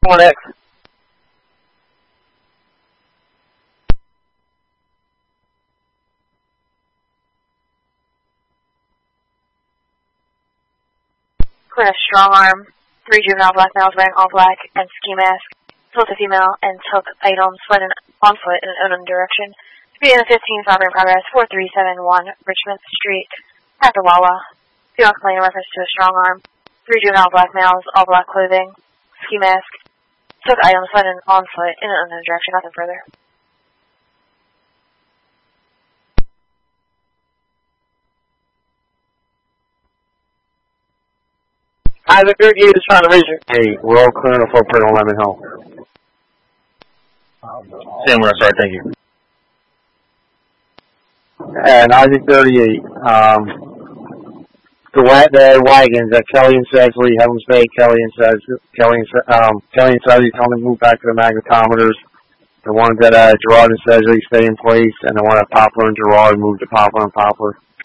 1X. Quinn, strong arm. 3 juvenile black males wearing all black and ski mask. Killed a female and took items fled on foot in an unknown direction. Speed in 15, robbery in progress, 4371 Richmond Street, Patawawa. Female complaint in reference to a strong arm. 3 juvenile black males, all black clothing, ski mask. Took items fled on foot in an unknown direction, nothing further. Isaac 38 is trying to reach you. Hey, we're all clearing a footprint on Lemon Hill. Sam, we're sorry, thank you. And Isaac 38, the wagons at Kelly and Sedgley, Helms Bay, Kelly and Sedgley told them to move back to the magnetometers. The ones that Gerard and Sedgley stay in place, and the one at Poplar and Gerard moved to Poplar and Poplar.